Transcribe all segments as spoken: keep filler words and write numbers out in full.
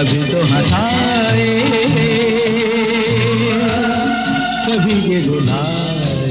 कभी तो हंसाए, कभी ये रुलाए।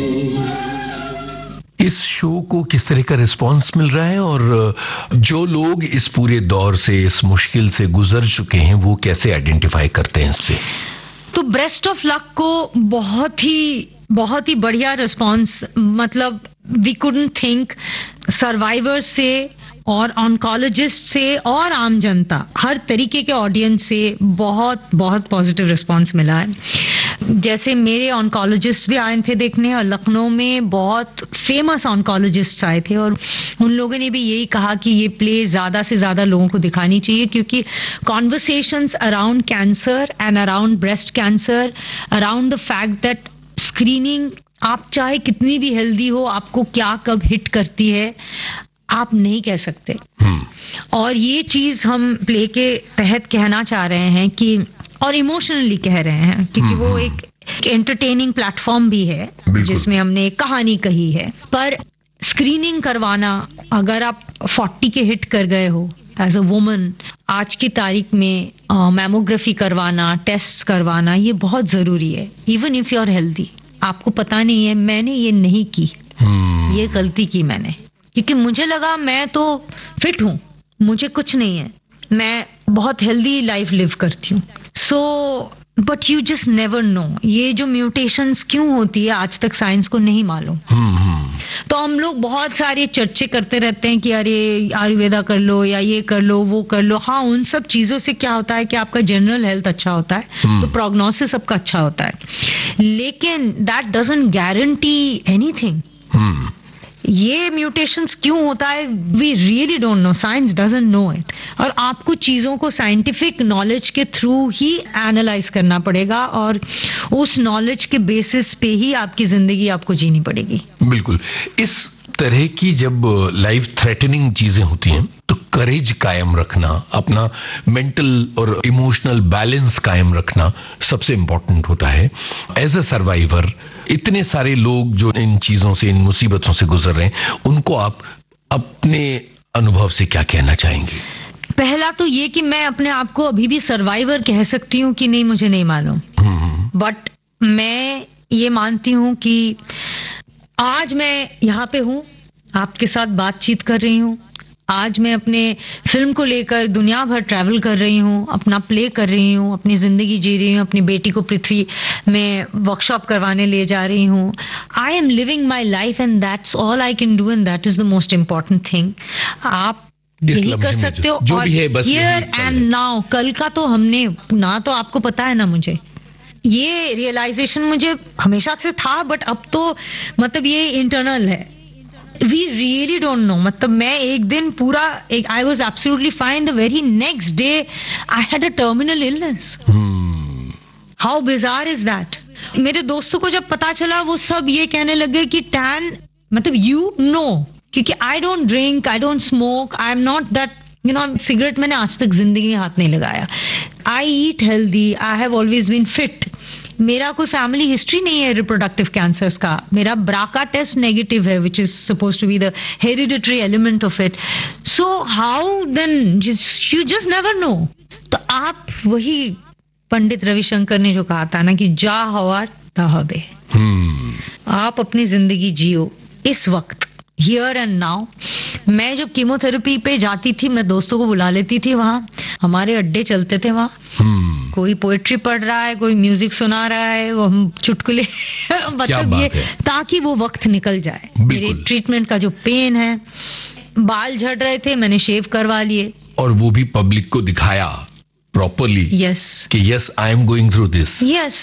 इस शो को किस तरह का रिस्पांस मिल रहा है और जो लोग इस पूरे दौर से, इस मुश्किल से गुजर चुके हैं, वो कैसे आइडेंटिफाई करते हैं इससे? तो ब्रेस्ट ऑफ लक को बहुत ही बहुत ही बढ़िया रिस्पांस, मतलब वी कुडंट थिंक, सर्वाइवर्स से और ऑन्कोलॉजिस्ट से और आम जनता, हर तरीके के ऑडियंस से बहुत बहुत पॉजिटिव रिस्पांस मिला है। जैसे मेरे ऑन्कोलॉजिस्ट भी आए थे देखने, और लखनऊ में बहुत फेमस ऑन्कोलॉजिस्ट आए थे, और उन लोगों ने भी यही कहा कि ये प्ले ज्यादा से ज्यादा लोगों को दिखानी चाहिए, क्योंकि conversations around cancer and around breast cancer, around the fact that screening, आप चाहे कितनी भी हेल्दी हो, आपको क्या कब हिट करती है आप नहीं कह सकते। और ये चीज हम प्ले के तहत कहना चाह रहे हैं कि, और इमोशनली कह रहे हैं, क्योंकि वो एक एंटरटेनिंग प्लेटफॉर्म भी है जिसमें हमने एक कहानी कही है। पर स्क्रीनिंग करवाना, अगर आप फोर्टी के हिट कर गए हो एज अ वुमन, आज की तारीख में मैमोग्राफी करवाना, टेस्ट करवाना, ये बहुत जरूरी है। Even if you are healthy, आपको पता नहीं है, मैंने ये नहीं की, ये गलती की मैंने, क्योंकि मुझे लगा मैं तो फिट हूं, मुझे कुछ नहीं है, मैं बहुत हेल्दी लाइफ लिव करती हूँ। So but you just never know, ये जो म्यूटेशंस क्यों होती है आज तक साइंस को नहीं मालूम। तो हम लोग बहुत सारे चर्चे करते रहते हैं कि अरे आयुर्वेदा कर लो, या ये कर लो, वो कर लो। हाँ, उन सब चीजों से क्या होता है कि आपका जनरल हेल्थ अच्छा होता है, तो प्रोग्नोसिस सबका अच्छा होता है, लेकिन दैट डजंट गारंटी एनीथिंग। ये म्यूटेशंस क्यों होता है, we really don't know, science doesn't know it. और आपको चीजों को साइंटिफिक नॉलेज के थ्रू ही एनालाइज करना पड़ेगा, और उस नॉलेज के बेसिस पे ही आपकी जिंदगी आपको जीनी पड़ेगी। बिल्कुल। इस तरह की जब लाइफ थ्रेटनिंग चीजें होती हैं, तो करेज कायम रखना, अपना मेंटल और इमोशनल बैलेंस कायम रखना सबसे इंपॉर्टेंट होता है। एज अ सर्वाइवर, इतने सारे लोग जो इन चीजों से, इन मुसीबतों से गुजर रहे हैं, उनको आप अपने अनुभव से क्या कहना चाहेंगे? पहला तो ये कि मैं अपने आप को अभी भी सर्वाइवर कह सकती हूँ कि नहीं, मुझे नहीं मालूम, बट मैं ये मानती हूँ कि आज मैं यहाँ पे हूँ, आपके साथ बातचीत कर रही हूँ, आज मैं अपने फिल्म को लेकर दुनिया भर ट्रैवल कर रही हूँ, अपना प्ले कर रही हूँ, अपनी जिंदगी जी रही हूँ, अपनी बेटी को पृथ्वी में वर्कशॉप करवाने ले जा रही हूँ। I am living my life and that's all I can do, and that is the most important thing. आप यही कर सकते हो, जो और भी है बस हियर एंड नाउ। कल का तो हमने ना, तो आपको पता है ना, मुझे ये रियलाइजेशन मुझे हमेशा से था, बट अब तो मतलब ये इंटरनल है। वी रियली डोंट नो, मतलब मैं एक दिन पूरा, एक I was absolutely fine, the very next day I had a terminal illness. How bizarre is that. मेरे दोस्तों को जब पता चला, वो सब ये कहने लगे कि टैन, मतलब यू नो, क्योंकि I don't drink, I don't smoke, I am not that, you know, cigarette मैंने आज तक जिंदगी में हाथ नहीं लगाया। आई eat healthy, I have always been fit. मेरा कोई फैमिली हिस्ट्री नहीं है रिप्रोडक्टिव कैंसर्स का। मेरा ब्राका टेस्ट नेगेटिव है, which is suppose to be the hereditary element of it. So how then, you just never know. तो आप, वही पंडित रविशंकर ने जो कहा था ना कि जा हवा तहबे, आप अपनी जिंदगी जियो इस वक्त, हियर एंड नाउ। मैं जब कीमोथेरेपी पे जाती थी, मैं दोस्तों को बुला लेती थी, वहां हमारे अड्डे चलते थे, वहां hmm. कोई पोएट्री पढ़ रहा है, कोई म्यूजिक सुना रहा है, वो हम चुटकुले मतलब ये, ताकि वो वक्त निकल जाए। मेरे ट्रीटमेंट का जो पेन है, बाल झड़ रहे थे, मैंने शेव करवा लिए, और वो भी पब्लिक को दिखाया प्रॉपरली, यस, कि yes I am going through this. Yes,